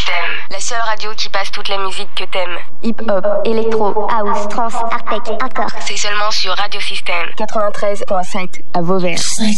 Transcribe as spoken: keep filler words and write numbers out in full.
System, la seule radio qui passe toute la musique que t'aimes. Hip-hop, électro, house, trance, art tech, hardcore. C'est seulement sur Radio System quatre-vingt-treize virgule sept à Vauvert.